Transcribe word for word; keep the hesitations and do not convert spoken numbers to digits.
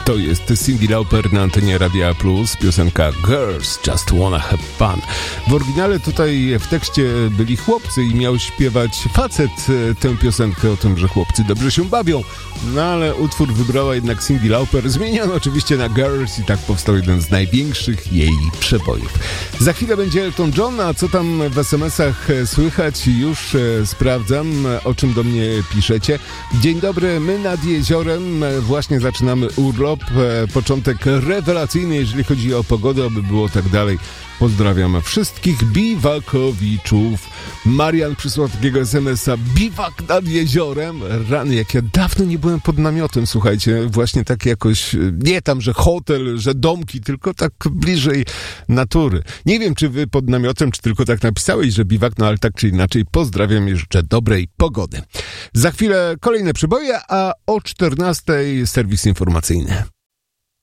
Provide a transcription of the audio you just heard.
To jest Cyndi Lauper na antenie Radia Plus, piosenka Girls Just Wanna Have Fun. W oryginale tutaj w tekście byli chłopcy i miał śpiewać facet tę piosenkę o tym, że chłopcy dobrze się bawią. No ale utwór wybrała jednak Cyndi Lauper. Zmieniono oczywiście na Girls i tak powstał jeden z największych jej przebojów. Za chwilę będzie Elton John, a co tam w es em esach słychać? Już e, sprawdzam, o czym do mnie piszecie. Dzień dobry, my nad jeziorem właśnie zaczynamy urlop. E, początek rewelacyjny, jeżeli chodzi o pogodę, aby było tak dalej. Pozdrawiam wszystkich biwakowiczów. Marian przysłał takiego es em esa. Biwak nad jeziorem. Rany, jak ja dawno nie byłem pod namiotem, słuchajcie. Właśnie tak jakoś, nie tam, że hotel, że domki, tylko tak bliżej natury. Nie wiem, czy wy pod namiotem, czy tylko tak napisałeś, że biwak, no ale tak czy inaczej pozdrawiam i życzę dobrej pogody. Za chwilę kolejne przyboje, a o czternastej serwis informacyjny.